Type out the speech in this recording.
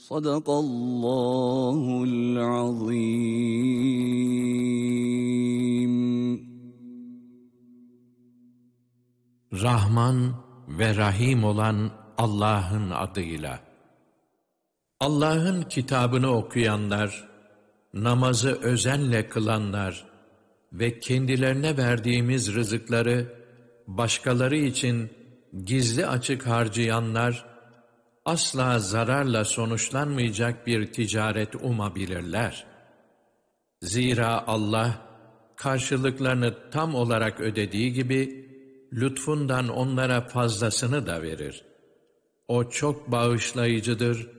Sadakallahul azim. Rahman ve Rahim olan Allah'ın adıyla. Allah'ın kitabını okuyanlar, namazı özenle kılanlar ve kendilerine verdiğimiz rızıkları başkaları için gizli açık harcayanlar, asla zararla sonuçlanmayacak bir ticaret umabilirler. Zira Allah, karşılıklarını tam olarak ödediği gibi, lütfundan onlara fazlasını da verir. O çok bağışlayıcıdır,